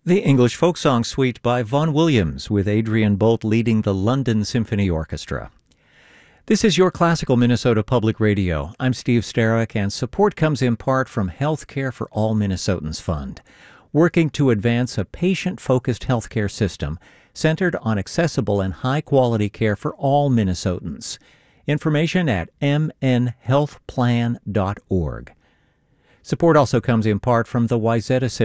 The English Folk Song Suite by Vaughan Williams, with Adrian Bolt leading the London Symphony Orchestra. This is your Classical Minnesota Public Radio. I'm Steve Starrick, and support comes in part from Healthcare for All Minnesotans Fund, working to advance a patient-focused healthcare system centered on accessible and high-quality care for all Minnesotans. Information at mnhealthplan.org. Support also comes in part from the Wayzata